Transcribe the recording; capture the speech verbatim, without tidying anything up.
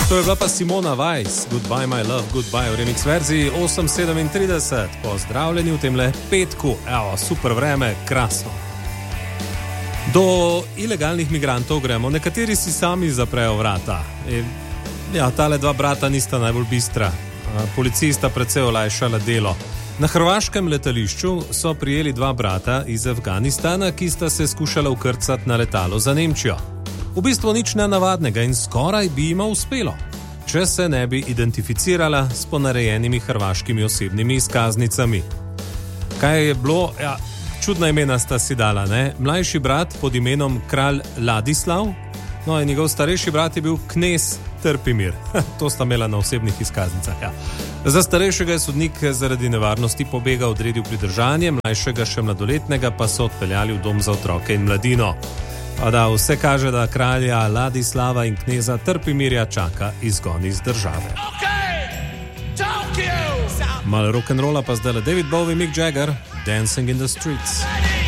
To je bila pa Simona Weiss, Goodbye My Love, Goodbye v remix verziji osem sedemintrideset. Pozdravljeni v temle petku, evo, super vreme, krasno. Do ilegalnih migrantov gremo, nekateri si sami zaprejo vrata. E, ja, tale dva brata nista najbolj bistra. Policista precej olajšala delo. Na hrvaškem letališču so prijeli dva brata iz Afganistana, ki sta se skušala vkrcati na letalo za Nemčijo. V bistvu nič nenavadnega in skoraj bi jima uspelo, če se ne bi identificirala s ponarejenimi hrvaškimi osebnimi izkaznicami. Kaj je bilo? Ja, čudna imena sta si dala, ne? Mlajši brat pod imenom kralj Ladislav, no in njegov starejši brat je bil knez Trpimir. To sta imela na osebnih izkaznicah, ja. Za starejšega je sodnik zaradi nevarnosti pobega odredil pridržanje, mlajšega še mladoletnega pa so odpeljali v dom za otroke in mladino. Pa da, vse kaže, da kralja Ladislava in kneza Trpimirja čaka izgon iz države. Malo rock'n'rolla pa zdaj le David Bowie, Mick Jagger, Dancing in the Streets.